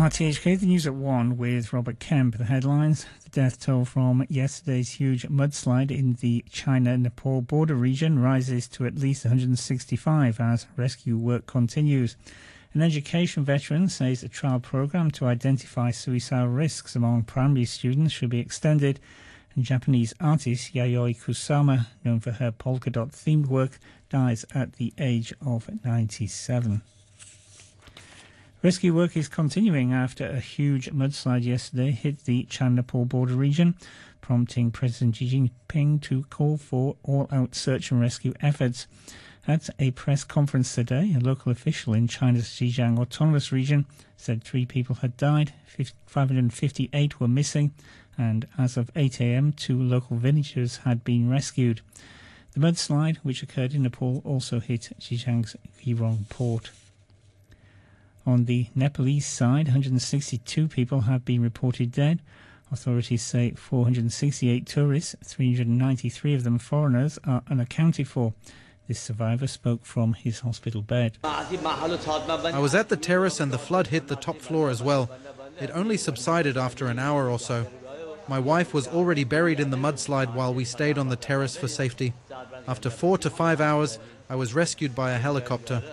RTHK, the news at 1 with Robert Kemp. The headlines: the death toll from yesterday's huge mudslide in the China-Nepal border region rises to at least 165 as rescue work continues. An education veteran says a trial program to identify suicidal risks among primary students should be extended. And Japanese artist Yayoi Kusama, known for her polka dot themed work, dies at the age of 97. Rescue work is continuing after a huge mudslide yesterday hit the China-Nepal border region, prompting President Xi Jinping to call for all-out search and rescue efforts. At a press conference today, a local official in China's Xinjiang Autonomous Region said 3 people had died, 558 were missing, and as of 8 a.m, 2 local villagers had been rescued. The mudslide, which occurred in Nepal, also hit Xinjiang's Girong port. On the Nepalese side, 162 people have been reported dead. Authorities say 468 tourists, 393 of them foreigners, are unaccounted for. This survivor spoke from his hospital bed. I was at the terrace and the flood hit the top floor as well. It only subsided after an hour or so. My wife was already buried in the mudslide while we stayed on the terrace for safety. After 4 to 5 hours, I was rescued by a helicopter.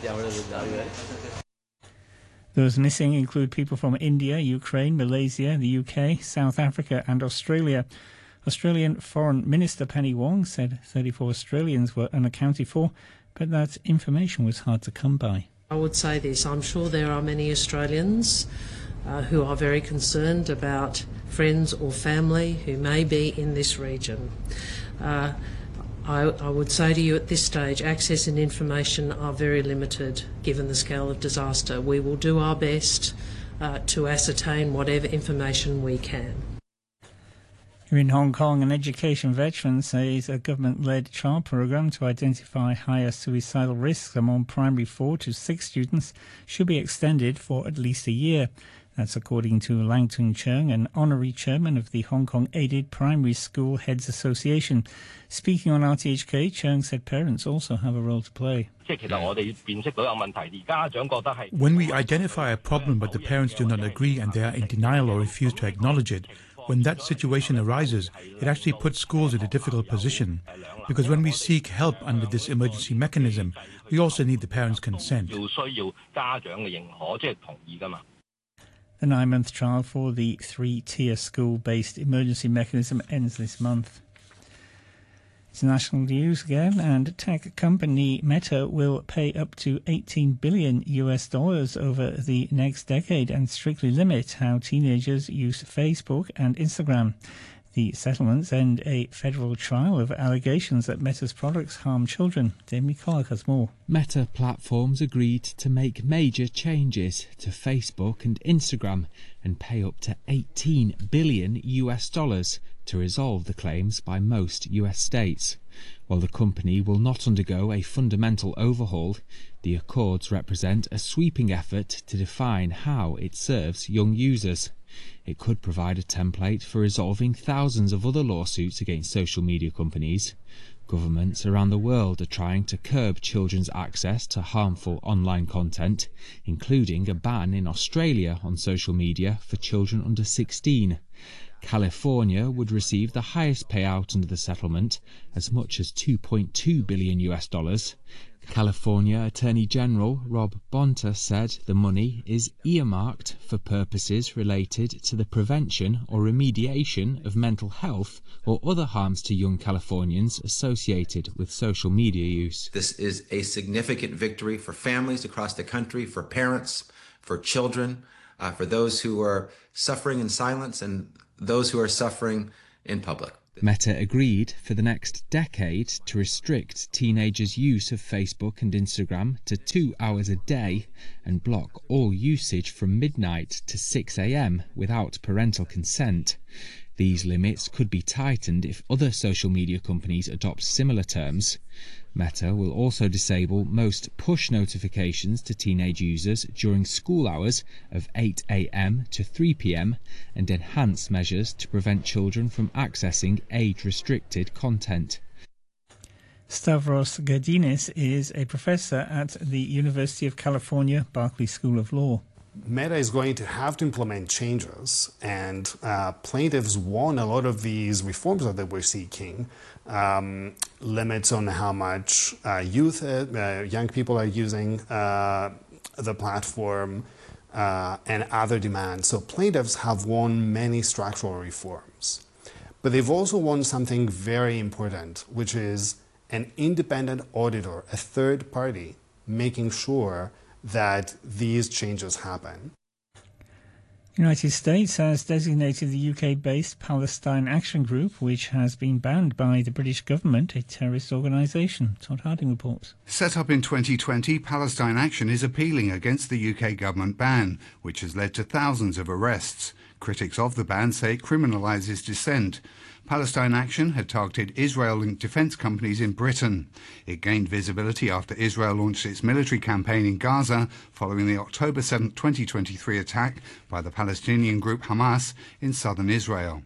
Those missing include people from India, Ukraine, Malaysia, the UK, South Africa and Australia. Australian Foreign Minister Penny Wong said 34 Australians were unaccounted for, but that information was hard to come by. I would say this: I'm sure there are many Australians who are very concerned about friends or family who may be in this region. I would say to you at this stage, access and information are very limited given the scale of disaster. We will do our best to ascertain whatever information we can. Here in Hong Kong, an education veteran says a government-led trial program to identify higher suicidal risks among primary 4 to 6 students should be extended for at least a year. That's according to Lang Tung Cheung, an honorary chairman of the Hong Kong Aided Primary School Heads Association. Speaking on RTHK, Cheung said parents also have a role to play. When we identify a problem but the parents do not agree and they are in denial or refuse to acknowledge it, when that situation arises, it actually puts schools in a difficult position. Because when we seek help under this emergency mechanism, we also need the parents' consent. The 9-month trial for the 3-tier school-based emergency mechanism ends this month. International news again, and tech company Meta will pay up to $18 billion over the next decade and strictly limit how teenagers use Facebook and Instagram. The settlements end a federal trial of allegations that Meta's products harm children. Damien Collick has more. Meta Platforms agreed to make major changes to Facebook and Instagram and pay up to $18 billion to resolve the claims by most US states. While the company will not undergo a fundamental overhaul, the accords represent a sweeping effort to define how it serves young users. It could provide a template for resolving thousands of other lawsuits against social media companies. Governments around the world are trying to curb children's access to harmful online content, including a ban in Australia on social media for children under 16. California would receive the highest payout under the settlement, as much as $2.2 billion. California Attorney General Rob Bonta said the money is earmarked for purposes related to the prevention or remediation of mental health or other harms to young Californians associated with social media use. This is a significant victory for families across the country, for parents, for children, for those who are suffering in silence and those who are suffering in public. Meta agreed for the next decade to restrict teenagers' use of Facebook and Instagram to 2 hours a day and block all usage from midnight to 6 a.m. without parental consent. These limits could be tightened if other social media companies adopt similar terms. Meta will also disable most push notifications to teenage users during school hours of 8 a.m. to 3 p.m. and enhance measures to prevent children from accessing age-restricted content. Stavros Gardinis is a professor at the University of California, Berkeley School of Law. Meta is going to have to implement changes, and plaintiffs want a lot of these reforms that we're seeking. Limits on how much young people are using the platform, and other demands. So plaintiffs have won many structural reforms. But they've also won something very important, which is an independent auditor, a third party, making sure that these changes happen. The United States has designated the UK-based Palestine Action Group, which has been banned by the British government, a terrorist organisation. Todd Harding reports. Set up in 2020, Palestine Action is appealing against the UK government ban, which has led to thousands of arrests. Critics of the ban say it criminalises dissent. Palestine Action had targeted Israel-linked defence companies in Britain. It gained visibility after Israel launched its military campaign in Gaza following the October 7, 2023 attack by the Palestinian group Hamas in southern Israel.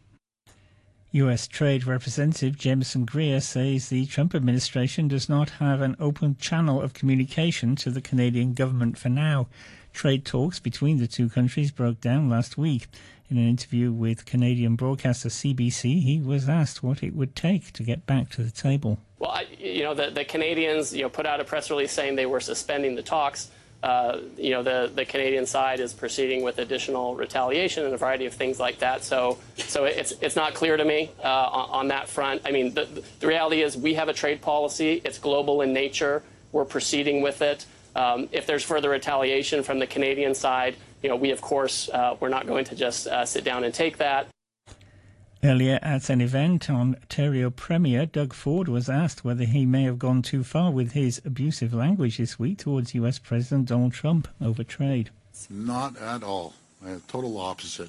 US Trade Representative Jameson Greer says the Trump administration does not have an open channel of communication to the Canadian government for now. Trade talks between the two countries broke down last week. In an interview with Canadian broadcaster CBC, he was asked what it would take to get back to the table. Well, the Canadians, put out a press release saying they were suspending the talks. The Canadian side is proceeding with additional retaliation and a variety of things like that. So it's not clear to me on that front. I mean, the reality is we have a trade policy. It's global in nature. We're proceeding with it. If there's further retaliation from the Canadian side, we, of course, we're not going to just sit down and take that. Earlier at an event, Ontario Premier Doug Ford was asked whether he may have gone too far with his abusive language this week towards US President Donald Trump over trade. Not at all. Total opposite.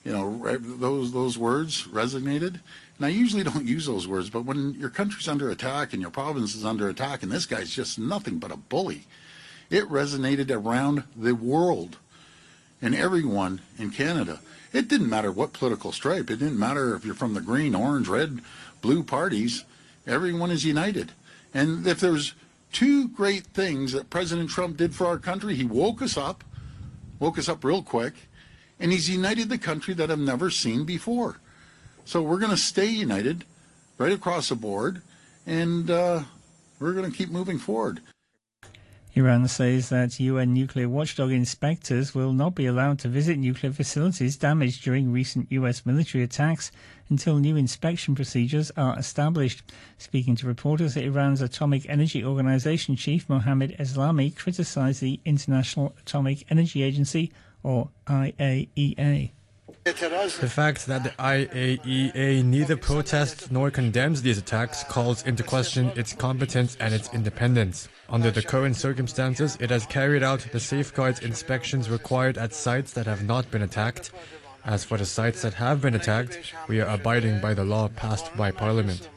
Those words resonated. And I usually don't use those words, but when your country's under attack and your province is under attack and this guy's just nothing but a bully, it resonated around the world and everyone in Canada. It didn't matter what political stripe. It didn't matter if you're from the green, orange, red, blue parties. Everyone is united. And if there's two great things that President Trump did for our country, he woke us up real quick, and he's united the country that I've never seen before. So we're going to stay united right across the board, and we're going to keep moving forward. Iran says that UN nuclear watchdog inspectors will not be allowed to visit nuclear facilities damaged during recent US military attacks until new inspection procedures are established. Speaking to reporters, Iran's Atomic Energy Organization chief Mohammad Eslami criticized the International Atomic Energy Agency, or IAEA. The fact that the IAEA neither protests nor condemns these attacks calls into question its competence and its independence. Under the current circumstances, it has carried out the safeguards inspections required at sites that have not been attacked. As for the sites that have been attacked, we are abiding by the law passed by Parliament.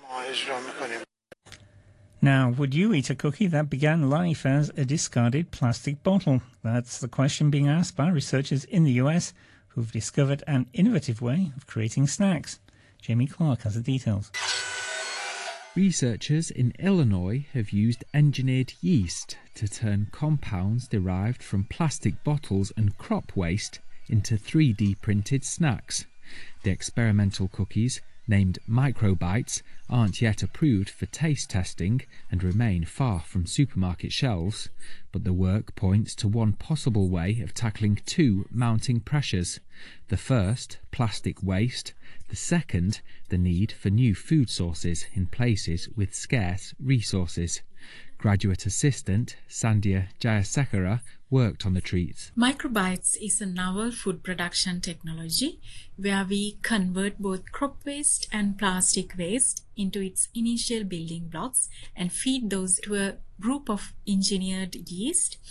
Now, would you eat a cookie that began life as a discarded plastic bottle? That's the question being asked by researchers in the US who've discovered an innovative way of creating snacks. Jamie Clark has the details. Researchers in Illinois have used engineered yeast to turn compounds derived from plastic bottles and crop waste into 3D printed snacks. The experimental cookies, named Microbites, aren't yet approved for taste testing and remain far from supermarket shelves, but the work points to one possible way of tackling two mounting pressures. The first, plastic waste. The second, the need for new food sources in places with scarce resources. Graduate assistant Sandhya Jayasekara worked on the treats. Microbites is a novel food production technology where we convert both crop waste and plastic waste into its initial building blocks and feed those to a group of engineered yeast